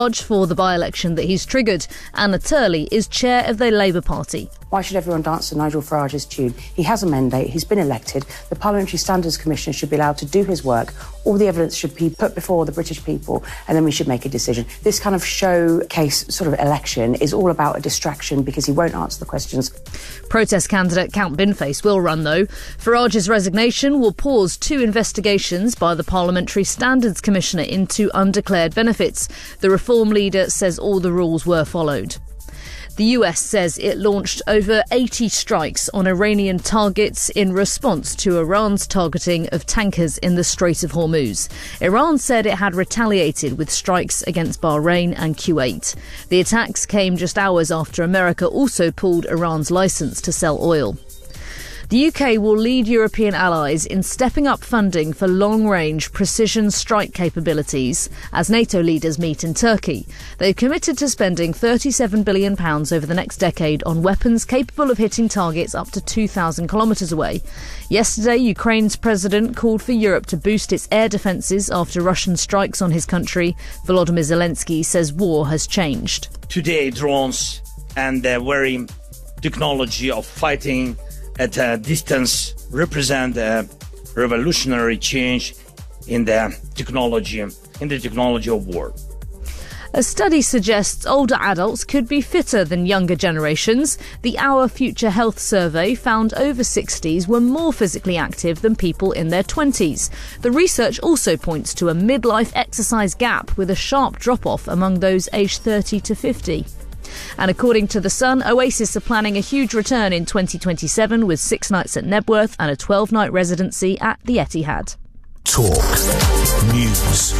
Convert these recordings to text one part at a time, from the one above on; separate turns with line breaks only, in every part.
For the by-election that he's triggered. Anna Turley is chair of the Labour Party.
Why should everyone dance to Nigel Farage's tune? He has a mandate, he's been elected, the Parliamentary Standards Commission should be allowed to do his work, all the evidence should be put before the British people, and then we should make a decision. This kind of showcase sort of election is all about a distraction because he won't answer the questions.
Protest candidate Count Binface will run, though. Farage's resignation will pause 2 investigations by the Parliamentary Standards Commissioner into undeclared benefits. The Reform leader says all the rules were followed. The US says it launched over 80 strikes on Iranian targets in response to Iran's targeting of tankers in the Strait of Hormuz. Iran said it had retaliated with strikes against Bahrain and Kuwait. The attacks came just hours after America also pulled Iran's licence to sell oil. The UK will lead European allies in stepping up funding for long-range precision strike capabilities as NATO leaders meet in Turkey. They've committed to spending £37 billion over the next decade on weapons capable of hitting targets up to 2,000 kilometres away. Yesterday, Ukraine's president called for Europe to boost its air defences after Russian strikes on his country. Volodymyr Zelensky says war has changed.
Today, drones and the very technology of fighting at a distance represent a revolutionary change in the technology of war.
A study suggests older adults could be fitter than younger generations. The Our Future Health survey found over 60s were more physically active than people in their 20s. The research also points to a midlife exercise gap with a sharp drop-off among those aged 30 to 50. And according to The Sun, Oasis are planning a huge return in 2027 with 6 nights at Nebworth and a 12-night residency at the Etihad.
Talk News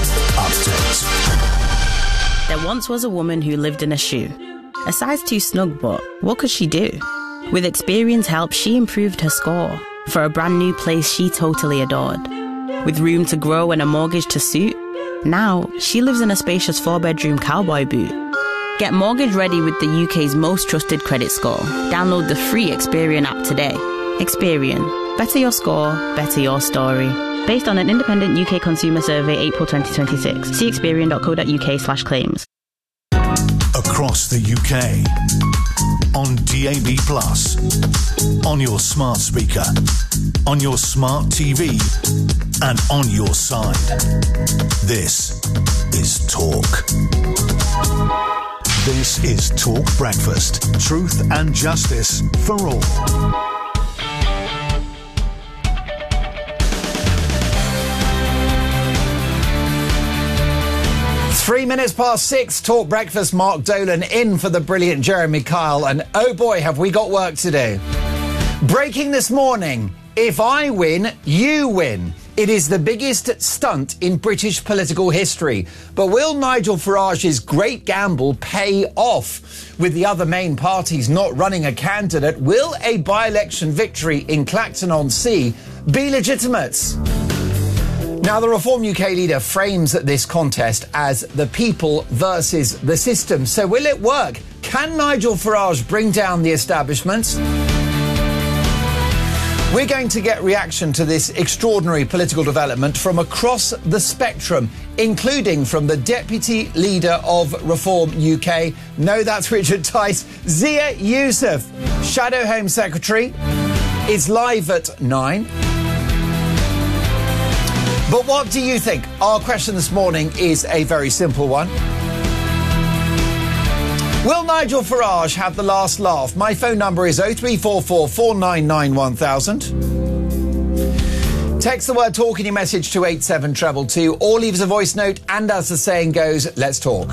Update.
There once was a woman who lived in a shoe. A size too snug, but what could she do? With Experian help, she improved her score for a brand new place she totally adored. With room to grow and a mortgage to suit, now she lives in a spacious 4-bedroom cowboy boot. Get mortgage ready with the UK's most trusted credit score. Download the free Experian app today. Experian. Better your score, better your story. Based on an independent UK consumer survey, April 2026. See experian.co.uk/claims.
Across the UK. On DAB+. On your smart speaker. On your smart TV. And on your side. This is Talk. This is Talk Breakfast. Truth and justice for all.
Three minutes past 6, Talk Breakfast. Mark Dolan in for the brilliant Jeremy Kyle. And oh boy, have we got work to do. Breaking this morning, if I win, you win. It is the biggest stunt in British political history. But will Nigel Farage's great gamble pay off? With the other main parties not running a candidate, will a by-election victory in Clacton-on-Sea be legitimate? Now, the Reform UK leader frames this contest as the people versus the system. So will it work? Can Nigel Farage bring down the establishment? We're going to get reaction to this extraordinary political development from across the spectrum, including from the Deputy Leader of Reform UK. No, that's Richard Tice. Zia Yusuf, Shadow Home Secretary, is live at 9. But what do you think? Our question this morning is a very simple one. Will Nigel Farage have the last laugh? My phone number is 0344 499 1000. Text the word talk in your message to 87222 or leave us a voice note. And as the saying goes, let's talk.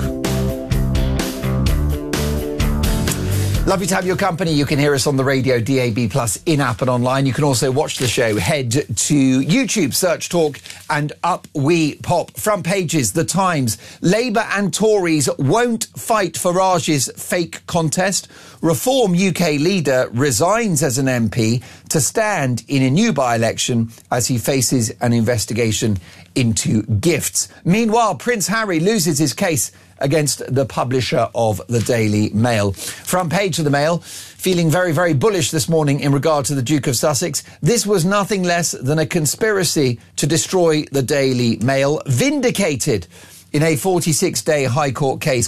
Lovely to have your company. You can hear us on the radio, DAB+, in-app and online. You can also watch the show. Head to YouTube, search Talk, and up we pop. Front pages, The Times. Labour and Tories won't fight Farage's fake contest. Reform UK leader resigns as an MP to stand in a new by-election as he faces an investigation into gifts. Meanwhile, Prince Harry loses his case against the publisher of the Daily Mail. Front page of the Mail, feeling very, very bullish this morning in regard to the Duke of Sussex. This was nothing less than a conspiracy to destroy the Daily Mail. Vindicated. In a 46-day High Court case